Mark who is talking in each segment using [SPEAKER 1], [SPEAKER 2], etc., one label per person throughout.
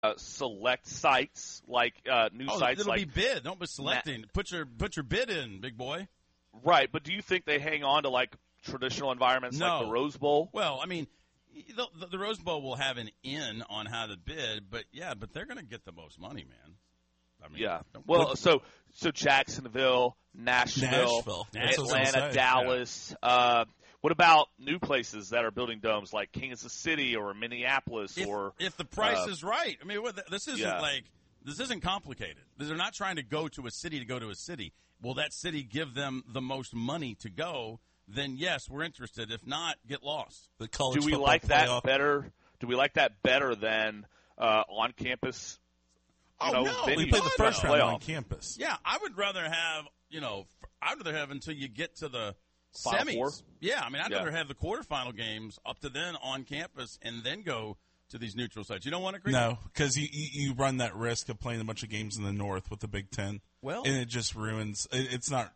[SPEAKER 1] select sites like new sites.
[SPEAKER 2] It'll
[SPEAKER 1] like
[SPEAKER 2] be bid. Don't be selecting. Put your bid in, big boy.
[SPEAKER 1] Right, but do you think they hang on to like traditional environments like the Rose Bowl?
[SPEAKER 2] Well, I mean, the Rose Bowl will have an in on how to bid, but they're going to get the most money, man. I mean,
[SPEAKER 1] yeah. Well, so Jacksonville, Nashville. Atlanta, Dallas. Yeah. What about new places that are building domes like Kansas City or Minneapolis?
[SPEAKER 2] If the price is right. I mean, this isn't complicated. They're not trying to go to a city to go to a city. Will that city give them the most money to go? Then yes, we're interested. If not, get lost.
[SPEAKER 3] The college
[SPEAKER 1] Do we like that better? Do we like that better than on campus?
[SPEAKER 3] No, we play the first round on campus.
[SPEAKER 2] Yeah, I would rather have until you get to the
[SPEAKER 1] Final
[SPEAKER 2] semis.
[SPEAKER 1] Four?
[SPEAKER 2] Yeah, I mean, I'd rather have the quarterfinal games up to then on campus and then go to these neutral sites. You don't want to agree?
[SPEAKER 3] No, because you run that risk of playing a bunch of games in the North with the Big Ten.
[SPEAKER 2] Well,
[SPEAKER 3] and it just ruins. It's not.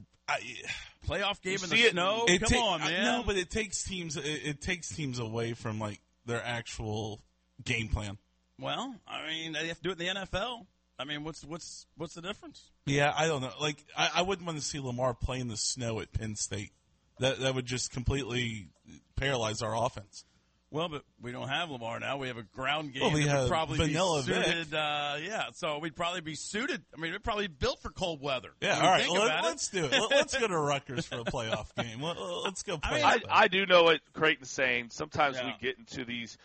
[SPEAKER 2] Playoff game in the snow. Come on, man.
[SPEAKER 3] No, but it takes teams. It takes teams away from like their actual game plan.
[SPEAKER 2] Well, I mean, they have to do it in the NFL. I mean, what's the difference?
[SPEAKER 3] Yeah, I don't know. Like, I wouldn't want to see Lamar play in the snow at Penn State. That would just completely paralyze our offense.
[SPEAKER 2] Well, but we don't have Lamar now. We have a ground game.
[SPEAKER 3] Well, we have
[SPEAKER 2] probably
[SPEAKER 3] Vanilla
[SPEAKER 2] be suited. So we'd probably be suited. I mean, we're probably built for cold weather.
[SPEAKER 3] Yeah, all right. Let's do it. Let's go to Rutgers for a playoff game. Let's go play.
[SPEAKER 1] I do know what Creighton's saying. Sometimes we get into these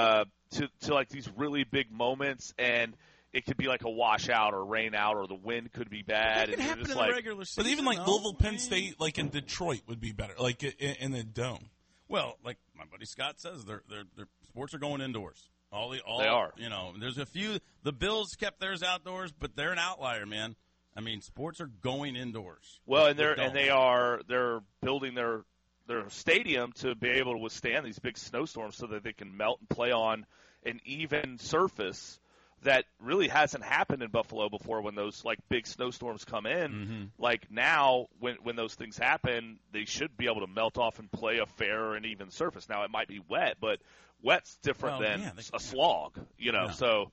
[SPEAKER 1] to like these really big moments, and it could be like a washout or rain out, or the wind could be bad.
[SPEAKER 2] It could happen in the regular season.
[SPEAKER 3] But even like Louisville, Penn State, like in Detroit, would be better. Like in the dome.
[SPEAKER 2] Well, like my buddy Scott says, their sports are going indoors.
[SPEAKER 1] They are.
[SPEAKER 2] You know, there's a few. The Bills kept theirs outdoors, but they're an outlier, man. I mean, sports are going indoors.
[SPEAKER 1] Well, and they're building their stadium to be able to withstand these big snowstorms, so that they can melt and play on an even surface that really hasn't happened in Buffalo before. When those like big snowstorms come in, like now when those things happen, they should be able to melt off and play a fair and even surface. Now it might be wet, but wet's different than a slog, you know. Yeah. So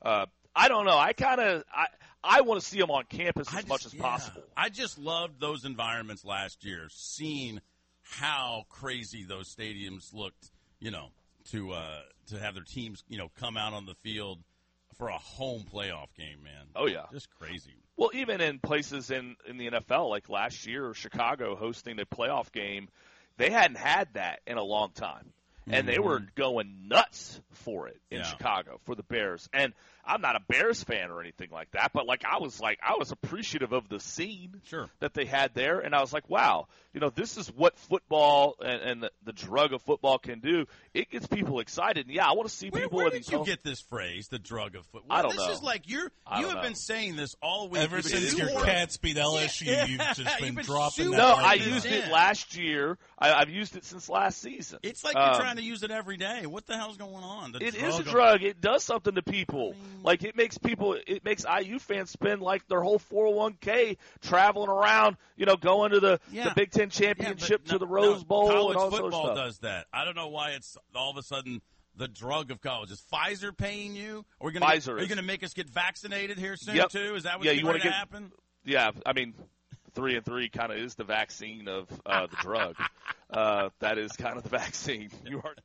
[SPEAKER 1] I don't know. I want to see them on campus as much as possible.
[SPEAKER 2] I just loved those environments last year, seeing how crazy those stadiums looked, you know, to have their teams, you know, come out on the field for a home playoff game, man.
[SPEAKER 1] Oh, yeah.
[SPEAKER 2] Just crazy.
[SPEAKER 1] Well, even in places in the NFL, like last year, Chicago hosting a playoff game, they hadn't had that in a long time. And they were going nuts for it in Chicago for the Bears. And I'm not a Bears fan or anything like that, but I was appreciative of the scene that they had there. And I was like, wow, you know, this is what football and the drug of football can do. It gets people excited. And yeah, I want to see people.
[SPEAKER 2] Where did you get this phrase, the drug of football?
[SPEAKER 1] I don't know.
[SPEAKER 2] This is like you have been saying this all week.
[SPEAKER 3] Ever since your Cats beat LSU, you've just been dropping that.
[SPEAKER 1] No, I used it last year. I've used it since last season.
[SPEAKER 2] It's like you're trying to use it every day. What the hell's going on?
[SPEAKER 1] It is a drug. It does something to people. Like it makes IU fans spend like their whole 401k traveling around, you know, going to the Big Ten championship to the Rose Bowl and all that sort of stuff.
[SPEAKER 2] College football does that. I don't know why it's all of a sudden the drug of college. Is Pfizer paying you? Are you going to make us get vaccinated here soon too? Is that what's going to happen?
[SPEAKER 1] Yeah, I mean, 3-and-3 kind of is the vaccine of the drug. That is kind of the vaccine. You are.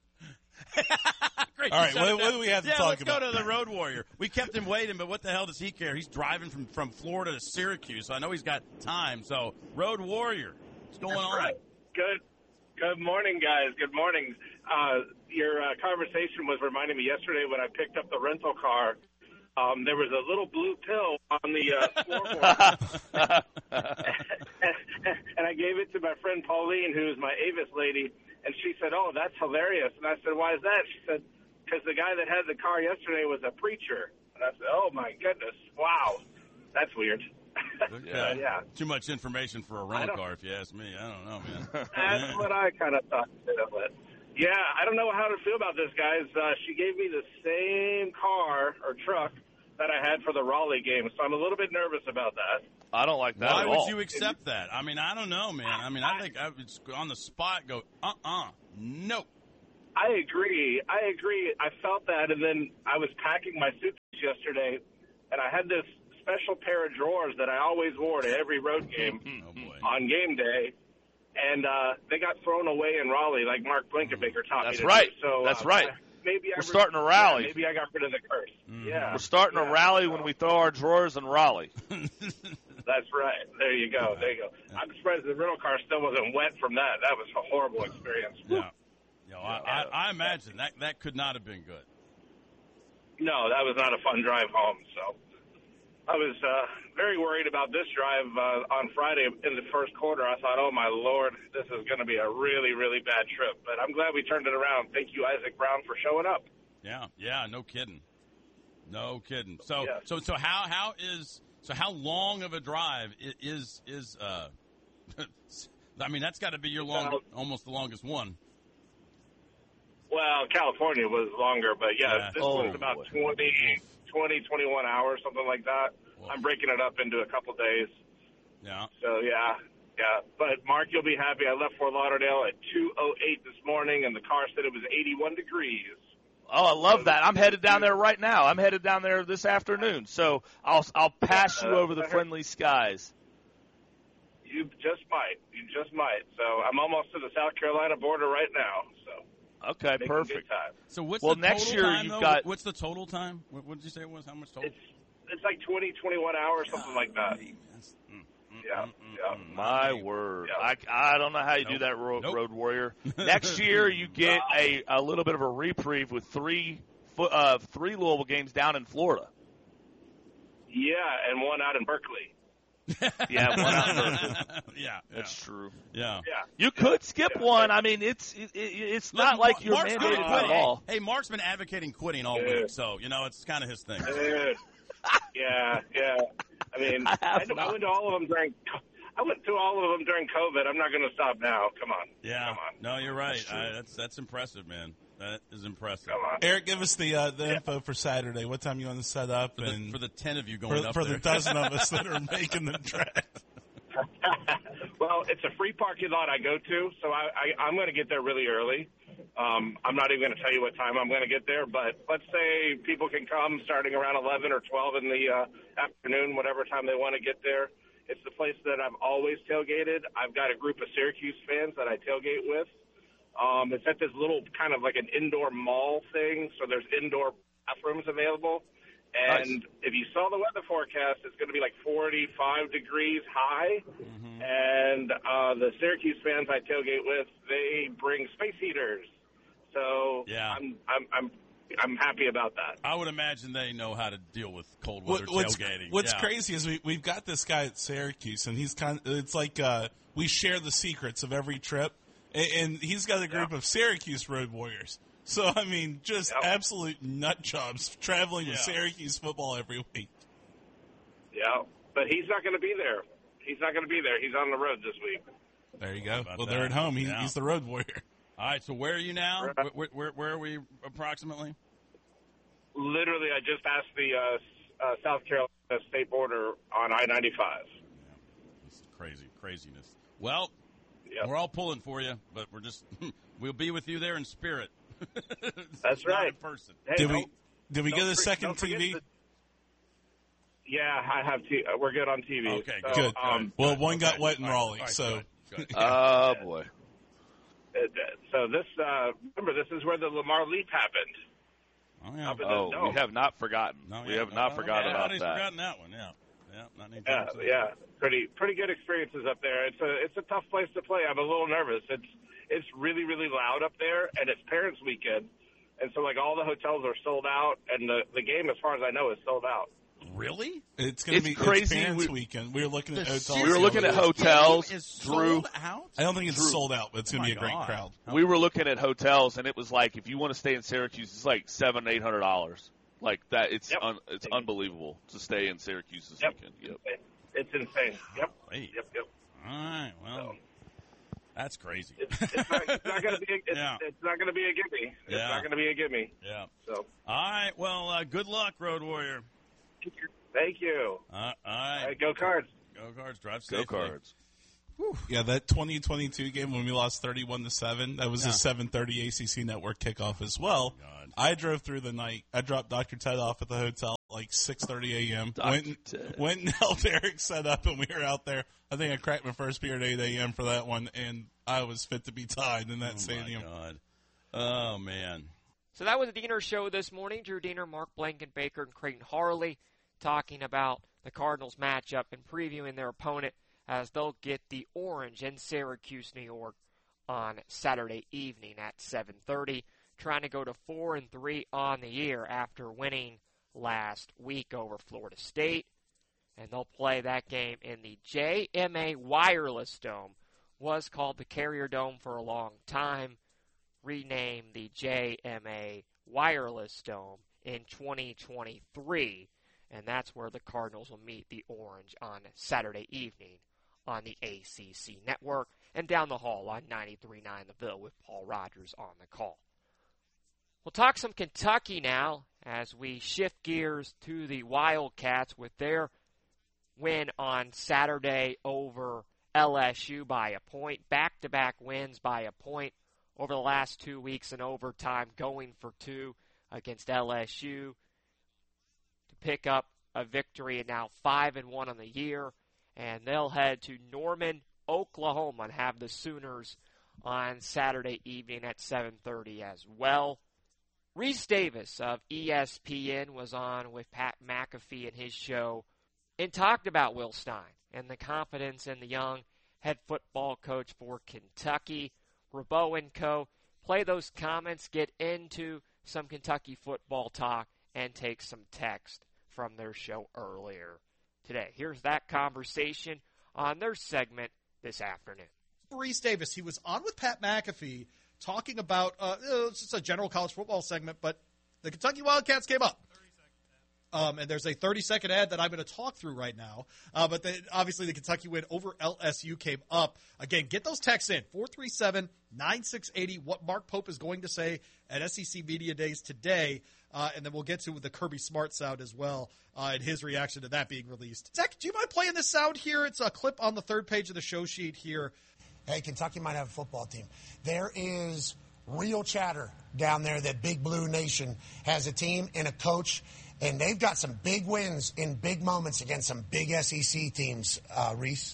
[SPEAKER 2] Great.
[SPEAKER 3] All right, what do we have to talk about?
[SPEAKER 2] Let's go to the Road Warrior. We kept him waiting, but what the hell does he care? He's driving from Florida to Syracuse, so I know he's got time. So, Road Warrior, what's going on?
[SPEAKER 4] Right. Good morning, guys. Good morning. Your conversation was reminding me yesterday when I picked up the rental car. There was a little blue pill on the floorboard, and I gave it to my friend Pauline, who's my Avis lady, and she said, "Oh, that's hilarious." And I said, "Why is that?" She said, "Because the guy that had the car yesterday was a preacher." And I said, "Oh my goodness, wow, that's weird." Yeah.
[SPEAKER 2] Too much information for a rental car, if you ask me. I don't know, man.
[SPEAKER 4] That's what I kind of thought. Yeah, I don't know how to feel about this, guys. She gave me the same car or truck that I had for the Raleigh game, so I'm a little bit nervous about that.
[SPEAKER 1] I don't like that
[SPEAKER 2] Why
[SPEAKER 1] at all.
[SPEAKER 2] would you accept that? I mean, I don't know, man. I mean, I think I would on the spot go, nope.
[SPEAKER 4] I agree. I felt that, and then I was packing my suitcase yesterday, and I had this special pair of drawers that I always wore to every road game on game day, and they got thrown away in Raleigh, like Mark Blinkenbaker taught me to
[SPEAKER 1] right.
[SPEAKER 4] do. So,
[SPEAKER 1] That's right.
[SPEAKER 4] We're
[SPEAKER 1] starting to rally.
[SPEAKER 4] Maybe I got rid of the curse. Yeah,
[SPEAKER 1] we're starting to rally when we throw our drawers in Raleigh.
[SPEAKER 4] That's right. There you go. I'm surprised the rental car still wasn't wet from that. That was a horrible experience.
[SPEAKER 2] Yeah. I imagine that could not have been good.
[SPEAKER 4] No, that was not a fun drive home. So I was very worried about this drive on Friday in the first quarter. I thought, oh, my Lord, this is going to be a really, really bad trip. But I'm glad we turned it around. Thank you, Isaac Brown, for showing up.
[SPEAKER 2] Yeah, no kidding. So how long of a drive is I mean, that's got to be your almost the longest one.
[SPEAKER 4] Well, California was longer, but this one's about 21 hours, something like that. Whoa. I'm breaking it up into a couple days.
[SPEAKER 2] Yeah.
[SPEAKER 4] So, yeah. But, Mark, you'll be happy. I left Fort Lauderdale at 2:08 this morning, and the car said it was 81 degrees.
[SPEAKER 1] Oh, I love that. I'm headed down there right now. I'm headed down there this afternoon. So I'll pass you over the friendly skies.
[SPEAKER 4] You just might. So I'm almost to the South Carolina border right now. So.
[SPEAKER 1] Okay, perfect.
[SPEAKER 2] So what's
[SPEAKER 1] the
[SPEAKER 2] next
[SPEAKER 1] total
[SPEAKER 2] year
[SPEAKER 1] time,
[SPEAKER 2] you've
[SPEAKER 1] though?
[SPEAKER 2] got? What's the total time? What did you say it was? How much total?
[SPEAKER 4] It's like 21 hours, something like that. Yeah.
[SPEAKER 1] My word. Yeah. I don't know how you do that, Road Warrior. Next year you get a little bit of a reprieve with three Louisville games down in Florida.
[SPEAKER 4] Yeah, and one out in Berkeley.
[SPEAKER 1] Yeah, one out in Berkeley.
[SPEAKER 2] Yeah,
[SPEAKER 1] that's true.
[SPEAKER 2] Yeah.
[SPEAKER 1] You could skip one. I mean, it's not like you're mandated by law.
[SPEAKER 2] Hey, Mark's been advocating quitting all week, so it's kind of his thing.
[SPEAKER 4] Yeah. I mean, I went to all of them during. I went through all of them during COVID. I'm not going to stop now. Come on.
[SPEAKER 2] Yeah.
[SPEAKER 4] Come on.
[SPEAKER 2] No, you're right. That's impressive, man. That is impressive.
[SPEAKER 4] Come on.
[SPEAKER 3] Eric, give us the info for Saturday. What time you want to set up?
[SPEAKER 2] For the 10 of you going up
[SPEAKER 3] for
[SPEAKER 2] there.
[SPEAKER 3] the dozen of us that are making the trek.
[SPEAKER 4] Well, it's a free parking lot I go to, so I'm going to get there really early. I'm not even going to tell you what time I'm going to get there, but let's say people can come starting around 11 or 12 in the afternoon, whatever time they want to get there. It's the place that I've always tailgated. I've got a group of Syracuse fans that I tailgate with. It's at this little kind of like an indoor mall thing, so there's indoor bathrooms available. And if you saw the weather forecast, it's going to be like 45 degrees high. Mm-hmm. And the Syracuse fans I tailgate with, they bring space heaters. So I'm happy about that.
[SPEAKER 2] I would imagine they know how to deal with cold weather tailgating.
[SPEAKER 3] What's crazy is we've got this guy at Syracuse, and he's it's like we share the secrets of every trip, and he's got a group of Syracuse Road Warriors. So, I mean, just absolute nut jobs traveling with Syracuse football every week.
[SPEAKER 4] Yeah, but he's not going to be there. He's on the road this week.
[SPEAKER 3] There you go. Well, they're at home. He's the Road Warrior.
[SPEAKER 2] All right, so where are you now? Where are we approximately?
[SPEAKER 4] Literally, I just passed the South Carolina state border on I-95.
[SPEAKER 2] Yeah. It's craziness. Well, we're all pulling for you, but we'll be with you there in spirit.
[SPEAKER 4] That's right.
[SPEAKER 2] In person.
[SPEAKER 3] Hey, did we get a second TV?
[SPEAKER 4] Yeah, I have. We're good on TV.
[SPEAKER 2] Okay,
[SPEAKER 4] so,
[SPEAKER 3] good. Well, one got wet in Raleigh, so.
[SPEAKER 2] Good.
[SPEAKER 1] Oh boy.
[SPEAKER 4] So this, remember, this is where the Lamar Leap happened.
[SPEAKER 2] Oh yeah.
[SPEAKER 1] Oh, we have not forgotten. We have not forgotten about that.
[SPEAKER 2] Forgotten that one. Yeah.
[SPEAKER 4] Yeah. Pretty good experiences up there. It's a tough place to play. I'm a little nervous. It's really, really loud up there, and it's Parents' Weekend, and so like all the hotels are sold out, and the game, as far as I know, is sold out.
[SPEAKER 2] Really?
[SPEAKER 3] It's going to be
[SPEAKER 1] crazy.
[SPEAKER 3] It's Parents' Weekend. We were looking at hotels.
[SPEAKER 1] We were looking at hotels. Drew,
[SPEAKER 2] out?
[SPEAKER 3] I don't think it's sold out, but it's going to be a great crowd.
[SPEAKER 1] We were looking at hotels, and it was like if you want to stay in Syracuse, it's like $700-800. Like that, it's unbelievable to stay in Syracuse this weekend. Yep.
[SPEAKER 4] It's insane. Yep.
[SPEAKER 2] Yep. All right. Well, that's crazy.
[SPEAKER 4] It's not going to be. It's not going to be a gimme. It's not going to be a gimme.
[SPEAKER 2] Yeah.
[SPEAKER 4] So.
[SPEAKER 2] All right. Well, good luck, Road Warrior.
[SPEAKER 4] Thank you.
[SPEAKER 2] All right.
[SPEAKER 4] Go Cards.
[SPEAKER 2] Go Cards. Drive safely.
[SPEAKER 1] Go Cards.
[SPEAKER 3] Yeah, that 2022 game when we lost 31-7, that was a 7:30 ACC Network kickoff as well.
[SPEAKER 2] God.
[SPEAKER 3] I drove through the night. I dropped Dr. Ted off at the hotel at like 6:30 a.m. Went and helped Eric set up, and we were out there. I think I cracked my first beer at 8 a.m. for that one, and I was fit to be tied in that stadium.
[SPEAKER 2] My God. Oh, man.
[SPEAKER 5] So that was the Diener Show this morning. Drew Diener, Mark Blankenbaker, and Creighton Harley talking about the Cardinals matchup and previewing their opponent as they'll get the Orange in Syracuse, New York on Saturday evening at 7:30, trying to go to 4-3 on the year after winning last week over Florida State. And they'll play that game in the JMA Wireless Dome. Was called the Carrier Dome for a long time. Renamed the JMA Wireless Dome in 2023. And that's where the Cardinals will meet the Orange on Saturday evening on the ACC Network, and down the hall on 93.9 The Ville with Paul Rogers on the call. We'll talk some Kentucky now as we shift gears to the Wildcats with their win on Saturday over LSU by a point. Back-to-back wins by a point over the last 2 weeks in overtime, going for two against LSU to pick up a victory, and now 5-1 on the year. And they'll head to Norman, Oklahoma, and have the Sooners on Saturday evening at 7:30 as well. Reese Davis of ESPN was on with Pat McAfee in his show and talked about Will Stein and the confidence in the young head football coach for Kentucky. Rabo and Co. play those comments, get into some Kentucky football talk, and take some text from their show earlier today. Here's that conversation on their segment this afternoon.
[SPEAKER 6] Reese Davis, he was on with Pat McAfee talking about, it's just a general college football segment, but the Kentucky Wildcats came up. And there's a 30-second ad that I'm going to talk through right now. But obviously the Kentucky win over LSU came up. Again, get those texts in, 437-9680, what Mark Pope is going to say at SEC Media Days today. And then we'll get to the Kirby Smart sound as well and his reaction to that being released. Zach, do you mind playing this sound here? It's a clip on the third page of the show sheet here.
[SPEAKER 7] Hey, Kentucky might have a football team. There is real chatter down there that Big Blue Nation has a team and a coach, and they've got some big wins in big moments against some big SEC teams, Reese.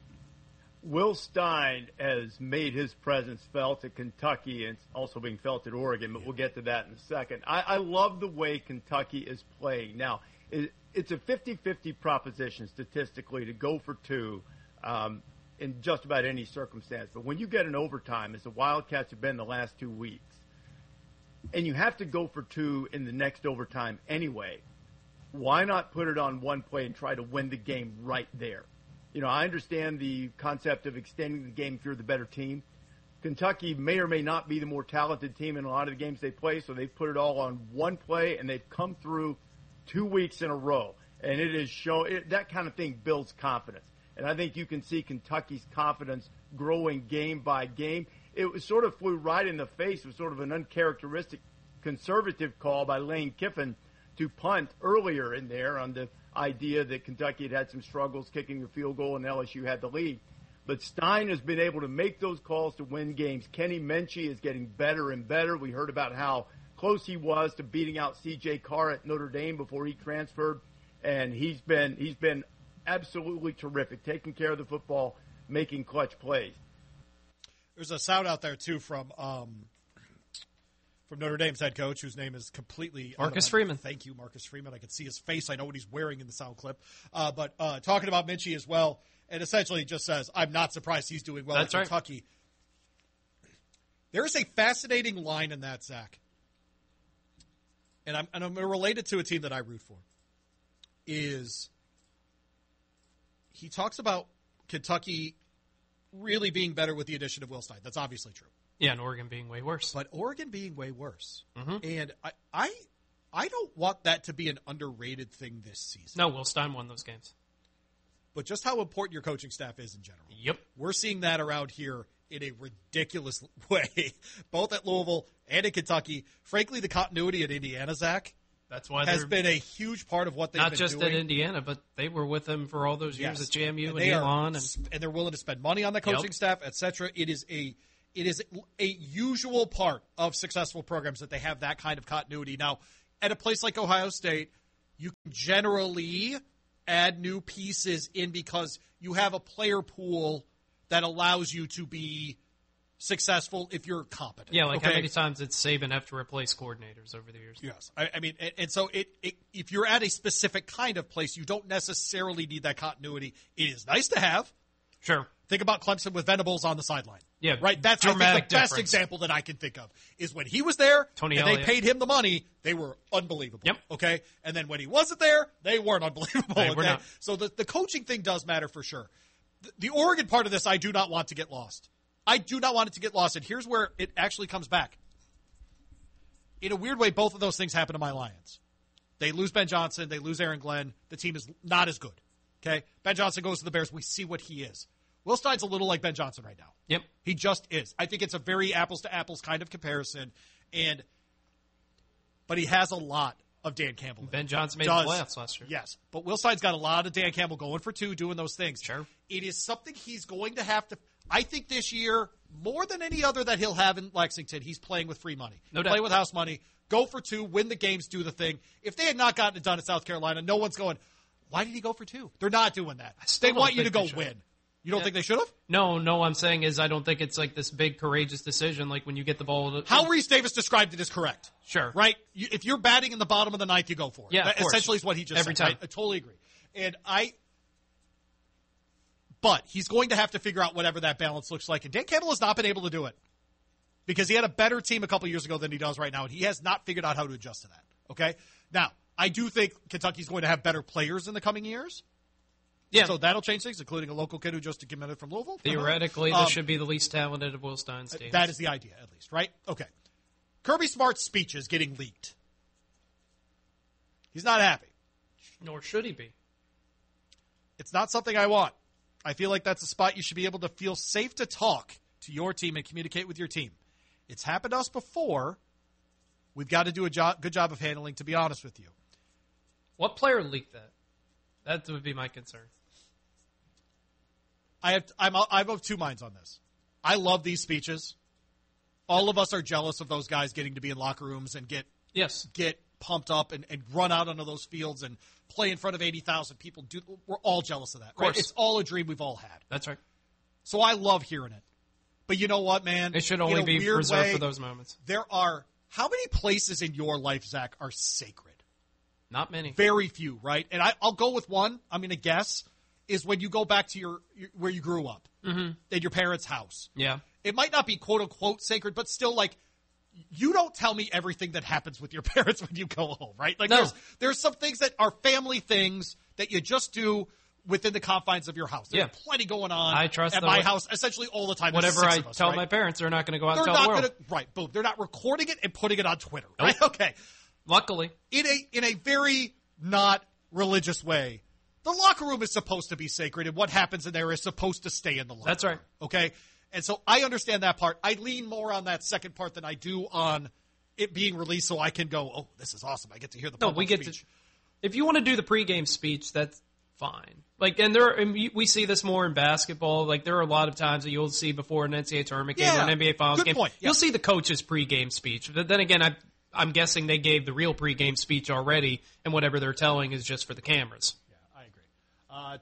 [SPEAKER 8] Will Stein has made his presence felt at Kentucky and also being felt at Oregon, but we'll get to that in a second. I love the way Kentucky is playing. Now, it's a 50-50 proposition statistically to go for two in just about any circumstance. But when you get an overtime, as the Wildcats have been the last 2 weeks, and you have to go for two in the next overtime anyway, why not put it on one play and try to win the game right there? You know, I understand the concept of extending the game if you're the better team. Kentucky may or may not be the more talented team in a lot of the games they play, so they've put it all on one play, and they've come through 2 weeks in a row. And it is that kind of thing builds confidence. And I think you can see Kentucky's confidence growing game by game. It was sort of flew right in the face of sort of an uncharacteristic conservative call by Lane Kiffin to punt earlier in there on the idea that Kentucky had some struggles kicking a field goal and LSU had the lead. But Stein has been able to make those calls to win games. Kenny Menchie is getting better and better. We heard about how close he was to beating out C.J. Carr at Notre Dame before he transferred, and he's been absolutely terrific, taking care of the football, making clutch plays.
[SPEAKER 6] There's a sound out there too from Notre Dame's head coach, whose name is completely
[SPEAKER 9] Marcus Freeman.
[SPEAKER 6] Thank you, Marcus Freeman. I can see his face. I know what he's wearing in the sound clip. But talking about Menchie as well, and essentially just says, I'm not surprised he's doing well at Kentucky. Right. There's a fascinating line in that, Zach, and I'm going to relate it to a team that I root for, is he talks about Kentucky really being better with the addition of Will Stein. That's obviously true.
[SPEAKER 9] Yeah, and Oregon being way worse.
[SPEAKER 6] But Oregon being way worse. Mm-hmm. And I don't want that to be an underrated thing this season.
[SPEAKER 9] No, Will Stein won those games.
[SPEAKER 6] But just how important your coaching staff is in general.
[SPEAKER 9] Yep.
[SPEAKER 6] We're seeing that around here in a ridiculous way, both at Louisville and in Kentucky. Frankly, the continuity at Indiana, Zach,
[SPEAKER 9] That's why
[SPEAKER 6] has been a huge part of what they've been doing.
[SPEAKER 9] Not just at Indiana, but they were with him for all those years at JMU and Elon.
[SPEAKER 6] And they're willing to spend money on the coaching staff, etc. It is a usual part of successful programs that they have that kind of continuity. Now, at a place like Ohio State, you can generally add new pieces in because you have a player pool that allows you to be successful if you're competent.
[SPEAKER 9] Yeah, how many times did Saban have to replace coordinators over the years?
[SPEAKER 6] Yes. I mean, and so if you're at a specific kind of place, you don't necessarily need that continuity. It is nice to have.
[SPEAKER 9] Sure.
[SPEAKER 6] Think about Clemson with Venables on the sideline.
[SPEAKER 9] Yeah,
[SPEAKER 6] right. That's I think the best example that I can think of is when he was there
[SPEAKER 9] Tony
[SPEAKER 6] and
[SPEAKER 9] Elliott.
[SPEAKER 6] They paid him the money. They were unbelievable.
[SPEAKER 9] Yep.
[SPEAKER 6] Okay. And then when he wasn't there, they weren't unbelievable.
[SPEAKER 9] They were not.
[SPEAKER 6] So the coaching thing does matter for sure. The Oregon part of this, I do not want to get lost. I do not want it to get lost. And here's where it actually comes back. In a weird way, both of those things happen to my Lions. They lose Ben Johnson. They lose Aaron Glenn. The team is not as good. Okay. Ben Johnson goes to the Bears. We see what he is. Will Stein's a little like Ben Johnson right now.
[SPEAKER 9] Yep.
[SPEAKER 6] He just is. I think it's a very apples-to-apples kind of comparison. But he has a lot of Dan Campbell.
[SPEAKER 9] Ben Johnson made the playoffs last year.
[SPEAKER 6] Yes. But Will Stein's got a lot of Dan Campbell going for two, doing those things.
[SPEAKER 9] Sure.
[SPEAKER 6] It is something he's going to have to – I think this year, more than any other that he'll have in Lexington, he's playing with free money.
[SPEAKER 9] No doubt.
[SPEAKER 6] Play with house money. Go for two. Win the games. Do the thing. If they had not gotten it done at South Carolina, no one's going, why did he go for two? They're not doing that. They want you to go win. You don't think they should have?
[SPEAKER 9] No, I'm saying is I don't think it's like this big courageous decision like when you get the ball.
[SPEAKER 6] How Reese Davis described it is correct.
[SPEAKER 9] Sure.
[SPEAKER 6] Right? If you're batting in the bottom of the ninth, you go for it.
[SPEAKER 9] Yeah,
[SPEAKER 6] that essentially is what he just
[SPEAKER 9] Every
[SPEAKER 6] said.
[SPEAKER 9] time.
[SPEAKER 6] Right? I totally agree. But he's going to have to figure out whatever that balance looks like. And Dan Campbell has not been able to do it because he had a better team a couple years ago than he does right now, and he has not figured out how to adjust to that. Okay? Now, I do think Kentucky's going to have better players in the coming years.
[SPEAKER 9] Yeah.
[SPEAKER 6] So that'll change things, including a local kid who just committed from Louisville.
[SPEAKER 9] Theoretically, this should be the least talented of Will Stein's teams.
[SPEAKER 6] That is the idea, at least, right? Okay. Kirby Smart's speech is getting leaked. He's not happy.
[SPEAKER 9] Nor should he be.
[SPEAKER 6] It's not something I want. I feel like that's a spot you should be able to feel safe to talk to your team and communicate with your team. It's happened to us before. We've got to do a good job of handling, to be honest with you.
[SPEAKER 9] What player leaked that? That would be my concern.
[SPEAKER 6] I'm of two minds on this. I love these speeches. All of us are jealous of those guys getting to be in locker rooms and get pumped up and run out onto those fields and play in front of 80,000 people. We're all jealous of that. Right? It's all a dream we've all had.
[SPEAKER 9] That's right.
[SPEAKER 6] So I love hearing it. But you know what, man?
[SPEAKER 9] It should only be reserved for those moments.
[SPEAKER 6] There are – how many places in your life, Zach, are sacred?
[SPEAKER 9] Not many.
[SPEAKER 6] Very few, right? And I'll go with one, I'm going to guess, is when you go back to your where you grew up, at your parents' house.
[SPEAKER 9] Yeah.
[SPEAKER 6] It might not be quote-unquote sacred, but still, like, you don't tell me everything that happens with your parents when you go home, right? Like, there's some things that are family things that you just do within the confines of your house. There's plenty going on at my house essentially all the time.
[SPEAKER 9] Whatever I tell my parents, they're not going to go out and tell the world.
[SPEAKER 6] Right, boom. They're not recording it and putting it on Twitter, right? Okay.
[SPEAKER 9] Luckily.
[SPEAKER 6] In a very not religious way, the locker room is supposed to be sacred, and what happens in there is supposed to stay in the locker room.
[SPEAKER 9] That's right.
[SPEAKER 6] Okay? And so I understand that part. I lean more on that second part than I do on it being released so I can go, oh, this is awesome. I get to hear the public speech.
[SPEAKER 9] If you want to do the pregame speech, that's fine. Like, and we see this more in basketball. Like, there are a lot of times that you'll see before an NCAA tournament game or an NBA Finals game.
[SPEAKER 6] Point.
[SPEAKER 9] You'll see the coach's pregame speech. But then again, I'm guessing they gave the real pregame speech already, and whatever they're telling is just for the cameras.
[SPEAKER 6] Yeah, I agree.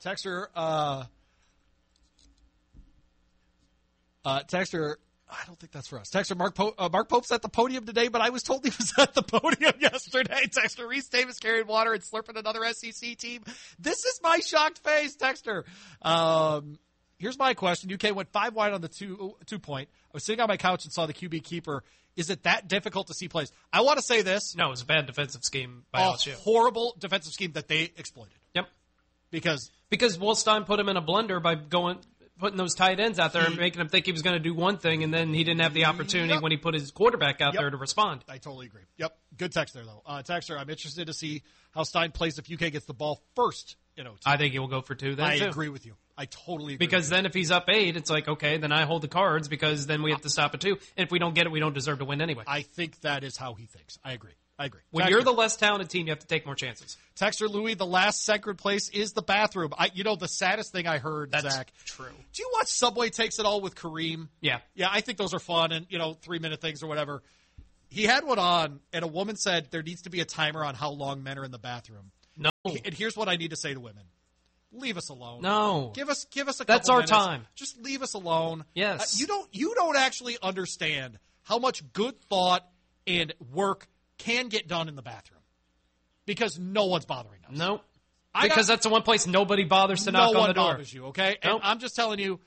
[SPEAKER 6] Texter, I don't think that's for us. Texter, Mark Pope's at the podium today, but I was told he was at the podium yesterday. Texter, Reese Davis carrying water and slurping another SEC team. This is my shocked face, Texter. Here's my question. UK went 5 wide on the two-point. I was sitting on my couch and saw the QB keeper. Is it that difficult to see plays? I want to say this.
[SPEAKER 9] No, it was a bad defensive scheme by LSU.
[SPEAKER 6] A horrible defensive scheme that they exploited.
[SPEAKER 9] Yep.
[SPEAKER 6] Because
[SPEAKER 9] Will Stein put him in a blender by putting those tight ends out there and making him think he was going to do one thing, and then he didn't have the opportunity when he put his quarterback out there to respond.
[SPEAKER 6] I totally agree. Yep. Good text there, though. Texter, I'm interested to see how Stein plays if UK gets the ball first in OT.
[SPEAKER 9] I think he will go for 2 then,
[SPEAKER 6] I agree with you. I totally agree.
[SPEAKER 9] Because then if he's up 8, it's like, okay, then I hold the cards because then we have to stop at 2. And if we don't get it, we don't deserve to win anyway.
[SPEAKER 6] I think that is how he thinks. I agree. I agree.
[SPEAKER 9] When you're the less talented team, you have to take more chances.
[SPEAKER 6] Texter Louis, the last sacred place is the bathroom. The saddest thing I heard,
[SPEAKER 9] That's
[SPEAKER 6] Zach.
[SPEAKER 9] true.
[SPEAKER 6] Do you watch Subway Takes It All with Kareem?
[SPEAKER 9] Yeah.
[SPEAKER 6] Yeah, I think those are fun and, 3-minute things or whatever. He had one on, and a woman said there needs to be a timer on how long men are in the bathroom.
[SPEAKER 9] No.
[SPEAKER 6] And here's what I need to say to women. Leave us alone.
[SPEAKER 9] No.
[SPEAKER 6] Give us a couple
[SPEAKER 9] That's our
[SPEAKER 6] minutes.
[SPEAKER 9] time.
[SPEAKER 6] Just leave us alone.
[SPEAKER 9] Yes.
[SPEAKER 6] You don't actually understand how much good thought and work can get done in the bathroom. Because no one's bothering us.
[SPEAKER 9] Nope. Because that's the one place nobody bothers to knock on the door.
[SPEAKER 6] No one bothers you, okay?
[SPEAKER 9] Nope.
[SPEAKER 6] And I'm just telling you,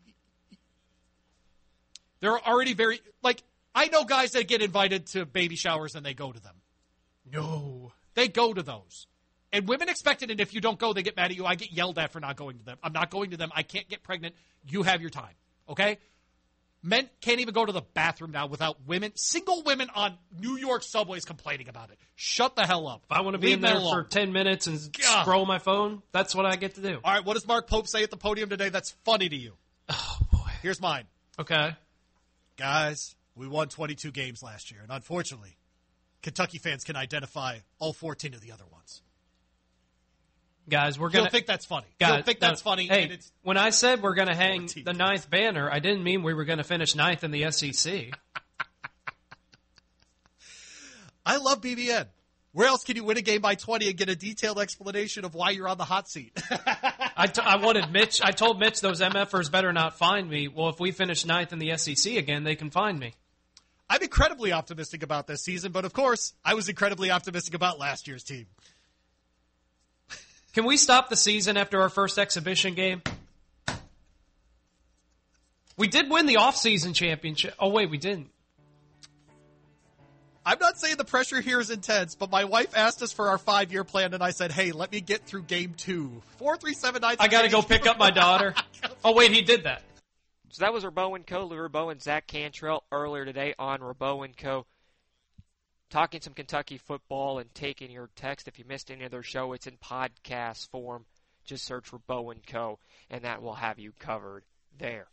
[SPEAKER 6] there are already I know guys that get invited to baby showers and they go to them. No. They go to those. And women expect it, and if you don't go, they get mad at you. I get yelled at for not going to them. I'm not going to them. I can't get pregnant. You have your time, okay? Men can't even go to the bathroom now without women, single women on New York subways complaining about it. Shut the hell up.
[SPEAKER 9] If I want to be in there for 10 minutes and scroll my phone, that's what I get to do.
[SPEAKER 6] All right, what does Mark Pope say at the podium today that's funny to you?
[SPEAKER 9] Oh, boy.
[SPEAKER 6] Here's mine.
[SPEAKER 9] Okay.
[SPEAKER 6] Guys, we won 22 games last year, and unfortunately, Kentucky fans can identify all 14 of the other ones.
[SPEAKER 9] Guys, we're going to...
[SPEAKER 6] You'll think that's funny. You'll think that's funny.
[SPEAKER 9] Hey,
[SPEAKER 6] and it's
[SPEAKER 9] when I said we're going to hang
[SPEAKER 6] 14.
[SPEAKER 9] the 9th banner, I didn't mean we were going to finish 9th in the SEC.
[SPEAKER 6] I love BBN. Where else can you win a game by 20 and get a detailed explanation of why you're on the hot seat?
[SPEAKER 9] I wanted Mitch. I told Mitch those MFers better not find me. Well, if we finish 9th in the SEC again, they can find me.
[SPEAKER 6] I'm incredibly optimistic about this season, but of course, I was incredibly optimistic about last year's team.
[SPEAKER 9] Can we stop the season after our first exhibition game? We did win the off-season championship. Oh, wait, we didn't.
[SPEAKER 6] I'm not saying the pressure here is intense, but my wife asked us for our 5-year plan, and I said, hey, let me get through game 2. 4-3-7-9.
[SPEAKER 9] I got to go pick up my daughter. Oh, wait, he did that.
[SPEAKER 5] So that was Rabeau & Co. Lou Rabeau and Zach Cantrell earlier today on Rabeau & Co. Talking some Kentucky football and taking your text. If you missed any of their show, it's in podcast form. Just search Rabeau & Co., and that will have you covered there.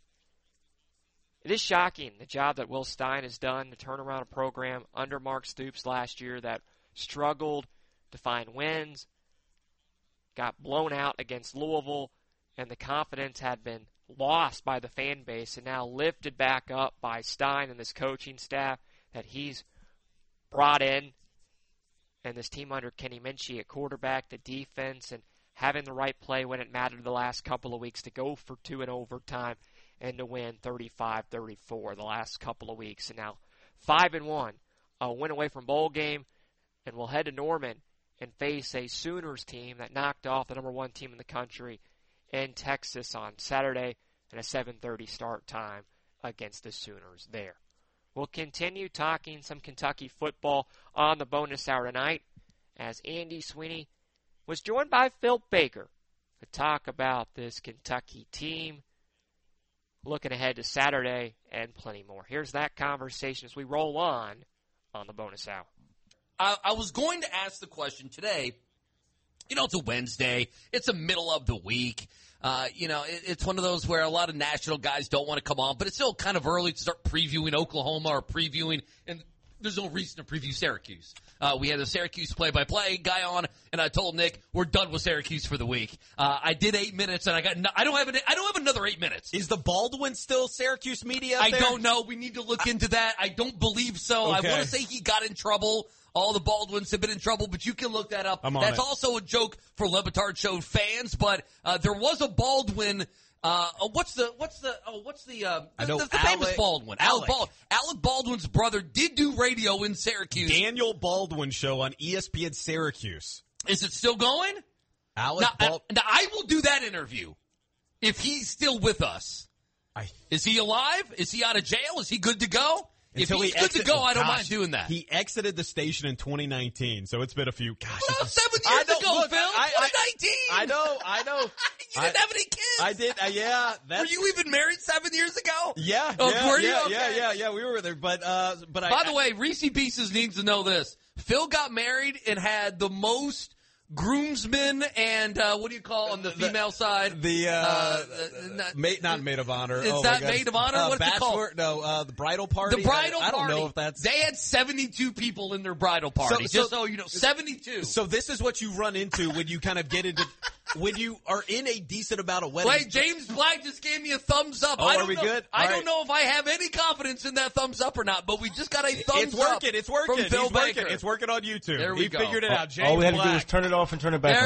[SPEAKER 5] It is shocking, the job that Will Stein has done to turn around a program under Mark Stoops last year that struggled to find wins, got blown out against Louisville, and the confidence had been lost by the fan base and now lifted back up by Stein and this coaching staff that he's brought in, and this team under Kenny Minchie at quarterback, the defense, and having the right play when it mattered the last couple of weeks to go for 2 in overtime and to win 35-34 the last couple of weeks. And now 5-1, a win away from bowl game, and we'll head to Norman and face a Sooners team that knocked off the number 1 team in the country in Texas on Saturday and a 7:30 start time against the Sooners there. We'll continue talking some Kentucky football on the bonus hour tonight as Andy Sweeney was joined by Phil Baker to talk about this Kentucky team, looking ahead to Saturday and plenty more. Here's that conversation as we roll on the bonus hour.
[SPEAKER 10] I was going to ask the question today. It's a Wednesday. It's the middle of the week. It's one of those where a lot of national guys don't want to come on, but it's still kind of early to start previewing Oklahoma or previewing, and there's no reason to preview Syracuse. We had a Syracuse play-by-play guy on, and I told Nick we're done with Syracuse for the week. I did 8 minutes, and I don't have another 8 minutes.
[SPEAKER 11] Is the Baldwin still Syracuse media?
[SPEAKER 10] I don't know. We need to look into that. I don't believe so.
[SPEAKER 11] Okay.
[SPEAKER 10] I want to say he got in trouble. All the Baldwins have been in trouble, but you can look that up. That's also a joke for Le Batard Show fans, but there was a Baldwin. What's the famous Baldwin? Alec Baldwin's brother did do radio in Syracuse.
[SPEAKER 11] Daniel Baldwin show on ESPN Syracuse.
[SPEAKER 10] Is it still going? Now, I will do that interview if he's still with us. Is he alive? Is he out of jail? Is he good to go? If he's good to go, I don't mind doing that.
[SPEAKER 11] He exited the station in 2019, so it's been a few. Gosh,
[SPEAKER 10] well, 7 years ago, Phil. 2019.
[SPEAKER 11] I know.
[SPEAKER 10] You didn't have any kids.
[SPEAKER 11] I did. Yeah.
[SPEAKER 10] Were you even married 7 years ago?
[SPEAKER 11] Yeah.
[SPEAKER 10] Were you?
[SPEAKER 11] Yeah. We were there, but
[SPEAKER 10] By the way, Reese Pieces needs to know this. Phil got married and had the most groomsmen and what do you call on the female side?
[SPEAKER 11] Not maid of honor.
[SPEAKER 10] It's not maid of honor. What's it called?
[SPEAKER 11] No, the bridal party.
[SPEAKER 10] The bridal party.
[SPEAKER 11] I don't know if that's.
[SPEAKER 10] They had 72 people in their bridal party. Just so you know, 72.
[SPEAKER 11] So this is what you run into when you kind of get into. When you are in a decent amount of weddings.
[SPEAKER 10] Wait, James Black just gave me a thumbs up.
[SPEAKER 11] Oh, are we good?
[SPEAKER 10] I don't know if I have any confidence in that thumbs up or not, but we just got a thumbs
[SPEAKER 11] up. It's working.
[SPEAKER 10] From Phil Baker.
[SPEAKER 11] It's working on YouTube.
[SPEAKER 10] There we
[SPEAKER 11] he
[SPEAKER 10] go.
[SPEAKER 11] figured it out. James
[SPEAKER 12] all we had to
[SPEAKER 11] Black.
[SPEAKER 12] do was turn it off and turn it back on.